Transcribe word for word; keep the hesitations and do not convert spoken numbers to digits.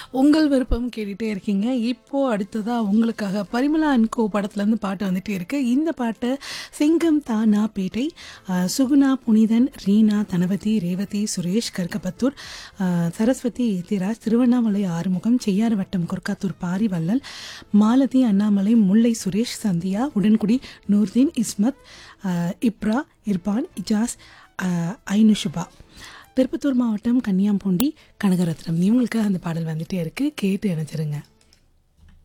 உங்கள் விருப்பம் கேட்டுட்டே இருக்கீங்க. இப்போ அடுத்ததா உங்களுக்காக பரிமளா அண்ட் கோ படத்துலேருந்து பாட்டு வந்துட்டே இருக்கு. இந்த பாட்டை சிங்கம் தானா பேட்டை, அஹ், சுகுணா புனிதன், ரீனா தனவதி, ரேவதி சுரேஷ் கருக்கப்பத்தூர், அஹ், சரஸ்வதி எத்திராஜ், திருவண்ணாமலை ஆறுமுகம், செய்யாறு வட்டம் கொர்க்காத்தூர் பாரிவள்ளல், மாலதி அண்ணாமலை, முல்லை சுரேஷ், சந்தியா உடன்குடி, நூர்தீன் இஸ்மத், அஹ், இப்ரா இர்பான் இஜாஸ், அஹ், ஐனுஷுபா. திருப்பத்தூர் மாவட்டம் கன்னியாம்பூண்டி கனகரத்னம். இவங்களுக்கு அந்த பாடல் வந்துட்டே இருக்கு. கேட்டு இணைச்சிருங்க.